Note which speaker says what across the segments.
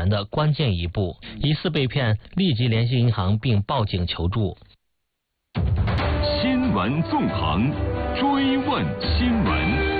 Speaker 1: 全的关键一步。疑似被骗，立即联系银行并报警求助。
Speaker 2: 新闻纵横，追问新闻。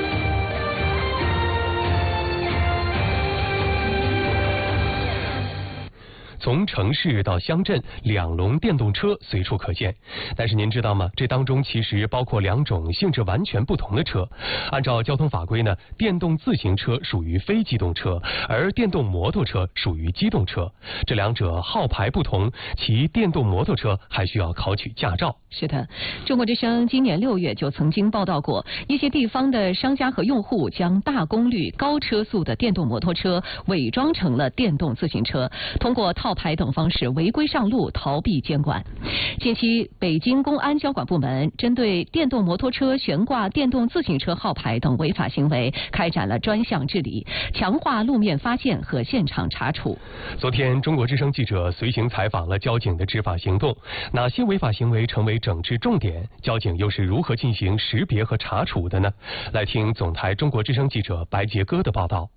Speaker 3: 从城市到乡镇，两轮电动车随处可见。但是您知道吗？这当中其实包括两种性质完全不同的车。按照交通法规呢，电动自行车属于非机动车，而电动摩托车属于机动车。这两者号牌不同，骑电动摩托车还需要考取驾照。
Speaker 4: 是的，中国之声今年6月就曾经报道过，一些地方的商家和用户将大功率、高车速的电动摩托车伪装成了电动自行车，通过套牌等方式违规上路，逃避监管。近期，北京公安交管部门针对电动摩托车悬挂电动自行车号牌等违法行为，开展了专项治理，强化路面发现和现场查处。
Speaker 3: 昨天，中国之声记者随行采访了交警的执法行动，哪些违法行为成为整治重点？交警又是如何进行识别和查处的呢？来听总台中国之声记者白杰哥的报道。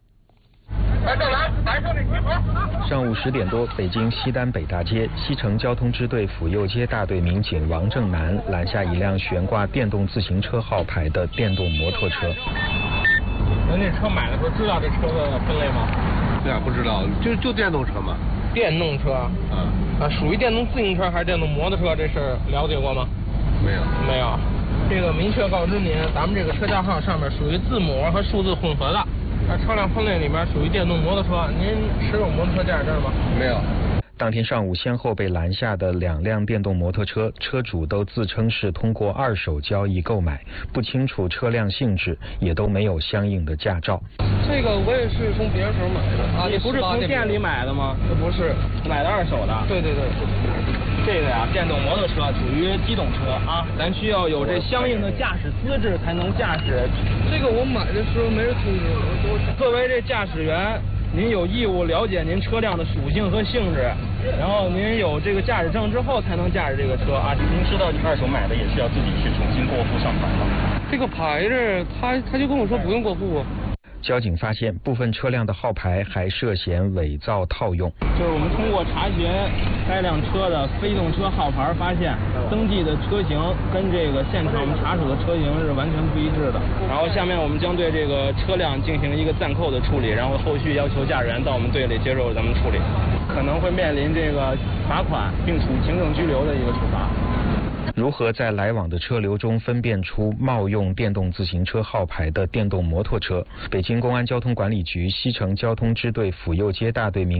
Speaker 5: 上午10点多，北京西单北大街，西城交通支队府右街大队民警王正南拦下一辆悬挂电动自行车号牌的电动摩托车。
Speaker 6: 您这车买的时候知道这车的分类吗？
Speaker 7: 对啊，不知道，就电动车嘛。
Speaker 6: 电动车，属于电动自行车还是电动摩托车？这事儿了解过吗？
Speaker 7: 没有，
Speaker 6: 没有。这个明确告知您，咱们这个车架号上面属于字母和数字混合的。车辆分类里面属于电动摩托车，您持有摩托车驾驶证吗？
Speaker 7: 没有。
Speaker 5: 当天上午先后被拦下的2辆电动摩托车，车主都自称是通过2手交易购买，不清楚车辆性质，也都没有相应的驾照。
Speaker 6: 这个我也是从别人手买的啊，你不是从店里买的吗？不是，买的2手的。对。这个呀，电动摩托车属于机动车啊，咱需要有这相应的驾驶资质才能驾驶。这个我买的时候没人通知我。作为这驾驶员，您有义务了解您车辆的属性和性质，然后您有这个驾驶证之后才能驾驶这个车啊。
Speaker 8: 您知道你2手买的也是要自己去重新过户上牌吗？
Speaker 6: 这个牌子他就跟我说不用过户。
Speaker 5: 交警发现部分车辆的号牌还涉嫌伪造套用。
Speaker 6: 就是我们通过查询该辆车的非动车号牌，发现登记的车型跟这个现场我们查处的车型是完全不一致的。然后下面我们将对这个车辆进行一个暂扣的处理，然后后续要求驾驶员到我们队里接受咱们处理，可能会面临这个罚款并处行政拘留的一个处罚。
Speaker 5: 如何在来往的车流中分辨出冒用电动自行车号牌的电动摩托车？北京公安交通管理局西城交通支队府右街大队民